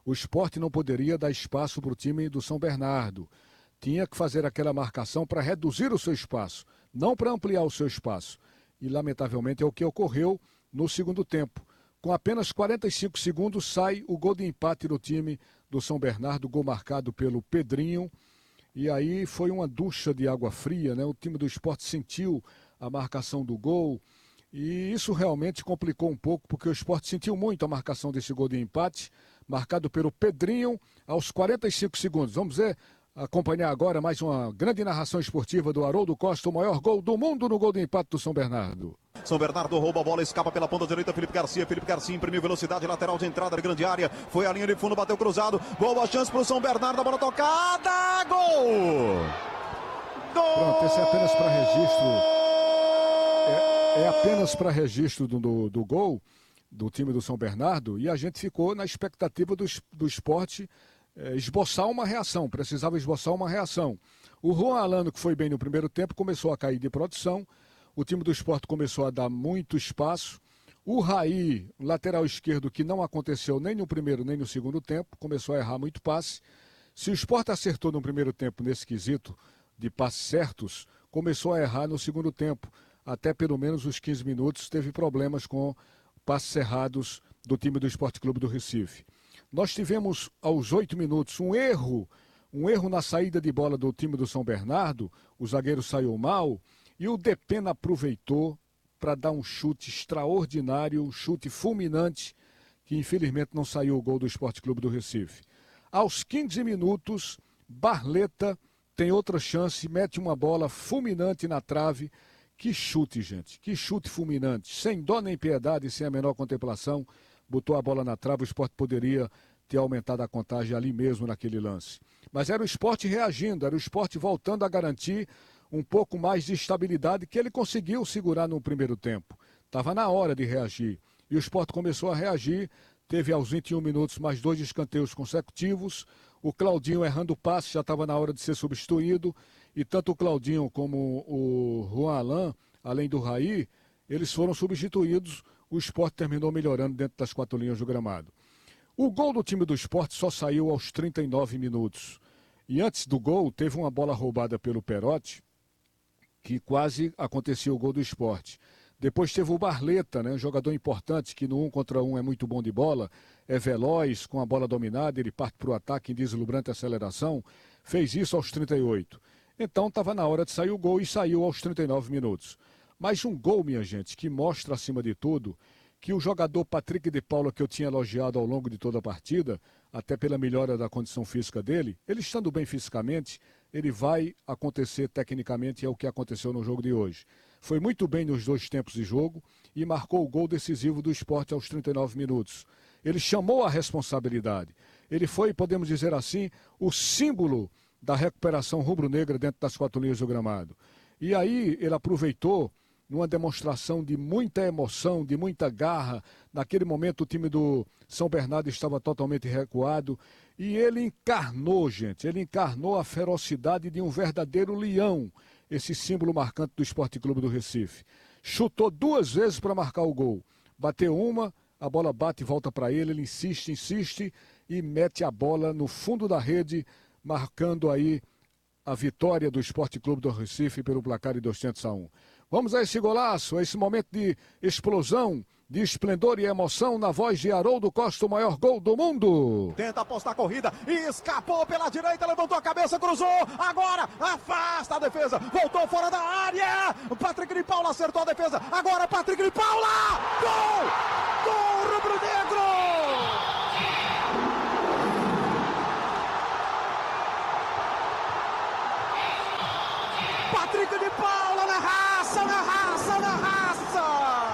O Sport não poderia dar espaço para o time do São Bernardo. Tinha que fazer aquela marcação para reduzir o seu espaço, não para ampliar o seu espaço. E, lamentavelmente, é o que ocorreu no segundo tempo. Com apenas 45 segundos, sai o gol de empate do time do São Bernardo, gol marcado pelo Pedrinho. E aí foi uma ducha de água fria, né? O time do Sport sentiu a marcação do gol. E isso realmente complicou um pouco, porque o Sport sentiu muito a marcação desse gol de empate, marcado pelo Pedrinho aos 45 segundos. Vamos ver, acompanhar agora mais uma grande narração esportiva do Haroldo Costa, o maior gol do mundo no gol de empate do São Bernardo. São Bernardo rouba a bola, escapa pela ponta direita, Felipe Garcia imprimiu velocidade, lateral de entrada da grande área, foi a linha de fundo, bateu cruzado, boa chance para o São Bernardo, a bola tocada, gol! Gol! Pronto, esse é apenas para registro. É apenas para registro do gol do time do São Bernardo, e a gente ficou na expectativa do Sport esboçar uma reação, precisava esboçar uma reação. O Juan Alano, que foi bem no primeiro tempo, começou a cair de produção, o time do Sport começou a dar muito espaço, o Raí, lateral esquerdo, que não aconteceu nem no primeiro nem no segundo tempo, começou a errar muito passe. Se o Sport acertou no primeiro tempo nesse quesito de passes certos, começou a errar no segundo tempo. Até pelo menos os 15 minutos teve problemas com passes errados do time do Esporte Clube do Recife. Nós tivemos aos 8 minutos um erro na saída de bola do time do São Bernardo, o zagueiro saiu mal e o Depena aproveitou para dar um chute extraordinário, um chute fulminante, que infelizmente não saiu o gol do Esporte Clube do Recife. Aos 15 minutos, Barleta tem outra chance, mete uma bola fulminante na trave. Que chute, gente, que chute fulminante, sem dó nem piedade, sem a menor contemplação, botou a bola na trave, o Sport poderia ter aumentado a contagem ali mesmo naquele lance. Mas era o Sport reagindo, era o Sport voltando a garantir um pouco mais de estabilidade que ele conseguiu segurar no primeiro tempo. Estava na hora de reagir e o Sport começou a reagir, teve aos 21 minutos mais 2 escanteios consecutivos, o Claudinho errando o passe, já estava na hora de ser substituído, e tanto o Claudinho como o Juan Alain, além do Raí, eles foram substituídos, o Sport terminou melhorando dentro das 4 linhas do gramado. O gol do time do Sport só saiu aos 39 minutos, e antes do gol teve uma bola roubada pelo Perotti, que quase acontecia o gol do Sport. Depois teve o Barleta, né, um jogador importante que no 1 contra 1 é muito bom de bola, é veloz, com a bola dominada, ele parte para o ataque em deslumbrante aceleração, fez isso aos 38. Então estava na hora de sair o gol e saiu aos 39 minutos. Mas um gol, minha gente, que mostra acima de tudo que o jogador Patrick de Paula, que eu tinha elogiado ao longo de toda a partida, até pela melhora da condição física dele, ele estando bem fisicamente, ele vai acontecer tecnicamente, é o que aconteceu no jogo de hoje. Foi muito bem nos 2 tempos de jogo e marcou o gol decisivo do Sport aos 39 minutos. Ele chamou a responsabilidade. Ele foi, podemos dizer assim, o símbolo da recuperação rubro-negra dentro das 4 linhas do gramado. E aí ele aproveitou, numa demonstração de muita emoção, de muita garra. Naquele momento o time do São Bernardo estava totalmente recuado e ele encarnou, gente, ele encarnou a ferocidade de um verdadeiro leão, esse símbolo marcante do Esporte Clube do Recife. Chutou 2 vezes para marcar o gol, bateu uma, a bola bate e volta para ele, ele insiste e mete a bola no fundo da rede, marcando aí a vitória do Esporte Clube do Recife pelo placar de 200-1. Vamos a esse golaço, a esse momento de explosão, de esplendor e emoção na voz de Haroldo Costa, o maior gol do mundo. Tenta apostar a corrida, escapou pela direita, levantou a cabeça, cruzou, agora afasta a defesa, voltou fora da área, Patrick de Paula acertou a defesa, agora Patrick de Paula, gol! Gol rubro-negro! Patrick de Paula na raça!